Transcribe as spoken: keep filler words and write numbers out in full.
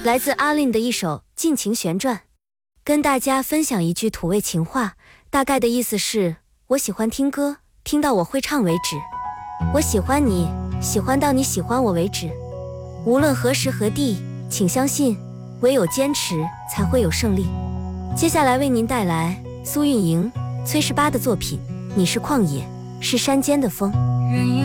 来自阿令的一首《尽情旋转》，跟大家分享一句土味情话，大概的意思是：我喜欢听歌，听到我会唱为止；我喜欢你，喜欢到你喜欢我为止。无论何时何地，请相信，唯有坚持才会有胜利。接下来为您带来苏运莹、崔十八的作品《你是旷野，是山间的风》。